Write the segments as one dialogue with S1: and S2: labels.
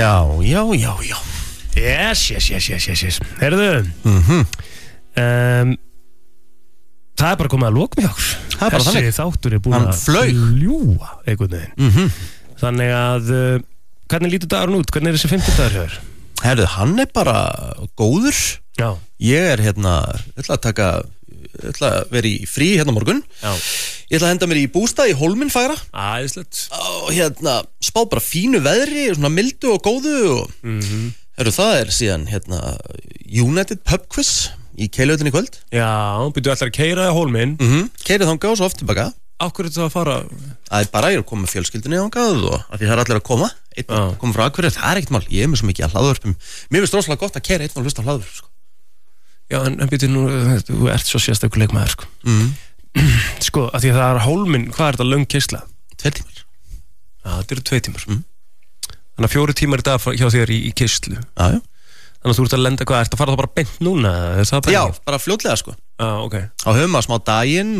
S1: Já. Yes. Herðu. Það bara komið að lokum hjá okkur. Þessi þáttur búin að fljúa einhvern veginn. Þannig að, hvernig lítur dagurinn út? Hvernig þessi 50 dagur hér?
S2: Herðu, hann bara góður.
S1: Já.
S2: Ég ætla að vera í frí morgun.
S1: Já.
S2: Ég ætla að henda mér í bústað í Hólminn fagra.
S1: Æðislegt.
S2: Og spá bara fínu veðri, svona mildu og góðu og herru, það síðan United Pub Quiz í Keiluvöllin í kvöld.
S1: Já, byrju allar að keyra í Hólminn.
S2: Keyrið þangað og svo oft tilbaka.
S1: Á hverju þú að fara?
S2: Bara ég að koma með fjölskyldunni þangað og af því það allir að koma. Einn koma frá Akureyri, það ekkert mál. Ég með svo mikið að hlaðvörpum. Mér finnst rosalega gott að keyra einn og hlusta á hlaðvörp, sko. Já, en byrju nú, þú ert svo sérstakur leikmaður, sko. Sko, af því að það Hólminn, hvað þetta löng keisla? 2 tímar. Já, þetta eru 2 tímar. Þannig að 4 tímar í dag hjá þér í keislu. Já.
S1: Þannig að þú ert að lenda hvað, ert að fara það bara beint núna?
S2: Já, bara fljótlega, sko.
S1: Já, ok.
S2: Á höfum að smá daginn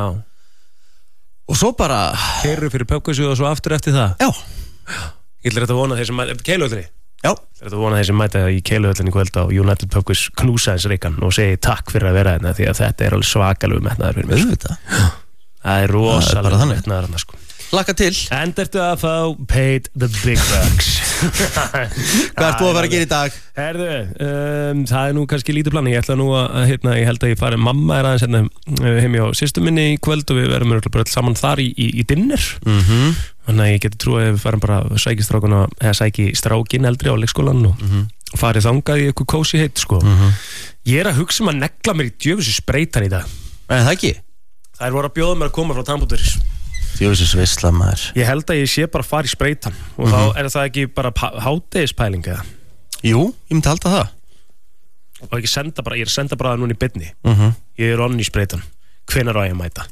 S2: og svo bara
S1: keyrðu fyrir pöpkvæsu og svo aftur eftir það?
S2: Já.
S1: Ég ætla að vona þeir sem mæta Keiluvöllinni.
S2: Já.
S1: Ég ætla að vona þeir sem mæta í Keiluvöllinni í kvöld á United Pöpkvæs knúsa eins Rikkan og segi takk fyrir að vera hérna því að þetta alveg svakalegu metnaður fyrir mér. Það rosalega metnaður hann, sko.
S2: Laka til.
S1: Endertu að fá paid the big bucks.
S2: Hvað ert þú að vera að gera í dag?
S1: Herðu, það nú kannski lítið plani. Ég ætla nú að, ég held að ég fari, mamma aðeins heim hjá systur minni í kvöld og við verðum bara öll saman þar í dinner. Þannig að ég geti trú að við farum bara að sæki strákin eldri á leikskólan og farið þangað í eitthvað kósi heitt, sko. Ég að hugsa að negla mér í djöfusi spreytan í dag.
S2: Það ekki?
S1: Það voru að bjóða mér að koma frá Tannbúturis.
S2: Djöfisins veisla, maður.
S1: Ég held að ég sé bara að fara í spreytan og þá það ekki bara hádegispæling eða?
S2: Jú, ég myndi halda það.
S1: Og ekki senda bara, ég senda bara núna í beinni. Ég onni í spreytan. Hvenær á ég að mæta?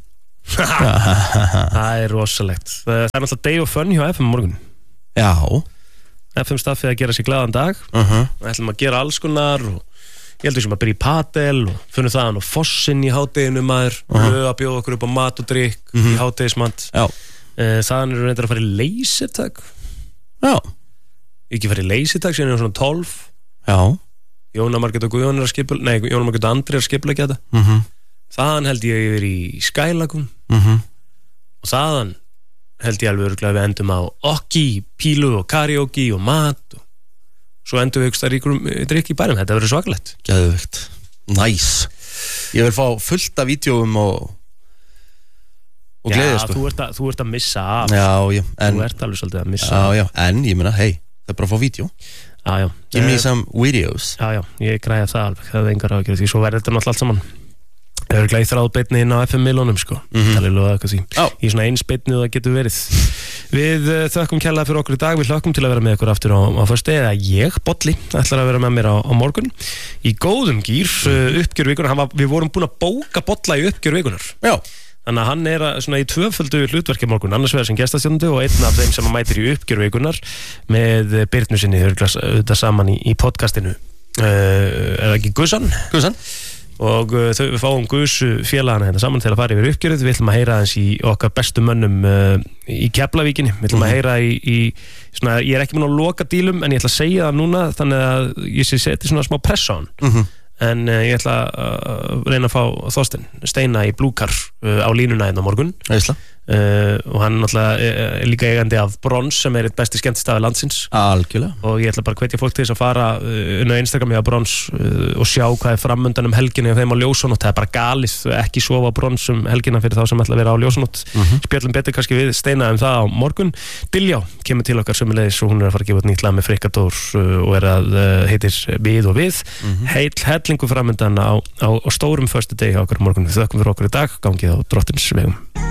S1: Það rosalegt. Það náttúrulega day of fun hjá FM morgun.
S2: Já.
S1: FM staffið að gera sér glaðan dag. Við ætlum að gera alls konar og ég heldur sem að byrja í padel og funnum það og fossinn í hádeginu maður og að bjóða okkur upp á mat og drikk í hádegismat. Þaðan eru reyndar að fara í leysertag.
S2: Já.
S1: Ekki fara í leysertag síðan svona 12.
S2: Já.
S1: Jóna Margrét og Guðjón Jóna Margrét og Andri skipuleggja þetta. Þaðan held ég yfir í Skylagun og þaðan held ég alveg örugglega við endum á okki, pílu og karaoke og mat og svo endur við ykkur ríkurum drikk í bænum. Þetta verður svakalegt.
S2: Geðveikt. Nice. Ég vil fá fullt af vídeóum og gleði, sko.
S1: Þú ert að missa af.
S2: Já.
S1: Þú ert alveg svolítið að missa af.
S2: Já. En ég meina, hey, það bara að fá vídeó.
S1: Já.
S2: Give me some videos.
S1: Já. Ég græði það alveg. Það engar að gera því. Svo verður þetta náttúrulega allt saman. Það eru glæð þráðbeinni inn á FM-milunum, sko. Það er loðað eitthvað því. Í svona eins beinni það getur verið. Við þökkum kærlega fyrir okkur í dag. Við hlökkum til að vera með ykkur aftur á föstu eða ég, Bolli, ætlar að vera með mér á morgun. Í góðum gýr, uppgjör vikunar. Við vorum búin að bóka Bolla í uppgjör vikunar. Já. Þannig að hann svona í tvöföldu hlutverki morgun, annars vegar sem gestastjórnandi og einn af þeim sem mætir í uppgjör vikunar með Birnu sinni, þau eru auðvitað saman í podcastinu. Er ekki Gussan? Og við fáum Guðs félagana hérna saman til að fara yfir uppgjörið. Við ætlum að heyra aðeins í okkar bestu mönnum í Keflavíkinni. Við ætlum að heyra í svona, ég er ekki með að loka dílum en ég ætla að segja það núna þannig að ég seti svona smá press á hann. En ég ætla að reyna að fá Þorstein Steina í Blue Car á línuna hérna á morgun. Og hann náttúrulega líka eigandi af Brons sem eitt besti skemmtistaður landsins.
S2: Algjörlega. Og
S1: ég ætla bara að hvetja fólk til þess að fara inn á Instagram hjá Brons og sjá hvað framöndan helgina hjá þeim á Ljósanótt. Það bara galið, ekki sofa á Brons helgina fyrir þá sem ætla að vera á Ljósanótt. Spjallum betur kannski við Steina það á morgun. Diljá kemur til okkar sömuleiðis og hún að fara að gefa út nýtt lag með Frikadór og heitir Við og Við. Hellingu framöndan á stórum föstudegi hjá okkur morgun. Við þökkum fyrir okkur í dag, gangið á Drottins vegum.